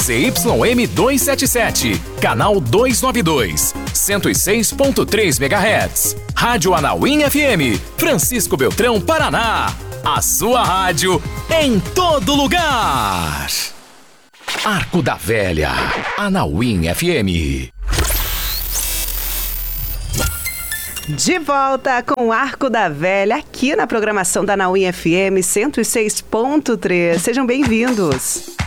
ZYM 277, canal 292, 106.3 MHz. Rádio Anauim FM, Francisco Beltrão, Paraná. A sua rádio em todo lugar. Arco da Velha, Anauim FM. De volta com o Arco da Velha, aqui na programação da Anauim FM 106.3. Sejam bem-vindos.